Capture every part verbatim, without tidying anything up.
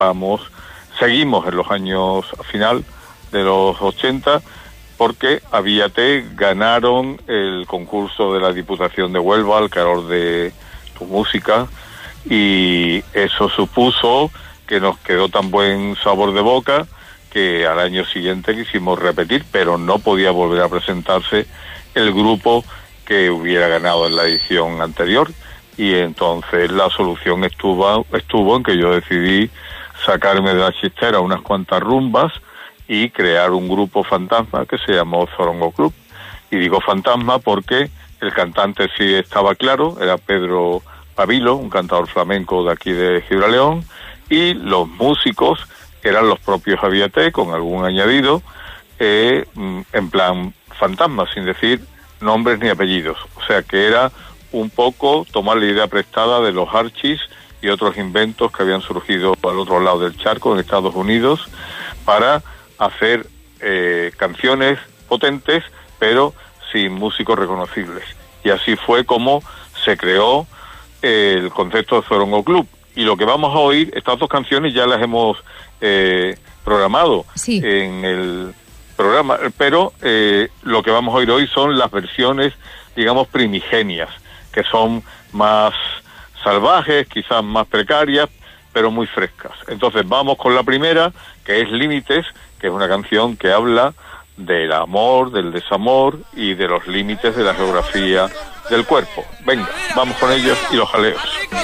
vamos, seguimos en los años final de los ochenta, porque Avíate ganaron el concurso de la Diputación de Huelva al calor de tu música, y eso supuso que nos quedó tan buen sabor de boca que al año siguiente quisimos repetir, pero no podía volver a presentarse el grupo que hubiera ganado en la edición anterior, y entonces la solución estuvo, estuvo en que yo decidí sacarme de la chistera unas cuantas rumbas y crear un grupo fantasma que se llamó Zorongo Club. Y digo fantasma porque el cantante sí estaba claro, era Pedro Pavilo, un cantador flamenco de aquí de Gibraleón, y los músicos eran los propios Avíate, con algún añadido, eh, en plan fantasma, sin decir nombres ni apellidos. O sea que era un poco tomar la idea prestada de los Archis y otros inventos que habían surgido al otro lado del charco, en Estados Unidos, para hacer eh, canciones potentes, pero sin músicos reconocibles. Y así fue como se creó eh, el concepto de Zorongo Club. Y lo que vamos a oír, estas dos canciones ya las hemos eh, programado sí. en el programa, pero eh, lo que vamos a oír hoy son las versiones, digamos, primigenias, que son más salvajes, quizás más precarias, pero muy frescas. Entonces vamos con la primera, que es Límites, que es una canción que habla del amor, del desamor y de los límites de la geografía del cuerpo. Venga, vamos con ellos y los jaleos.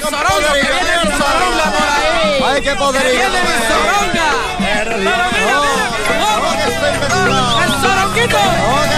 ¡Ay, qué poderío! ¡El soronguito!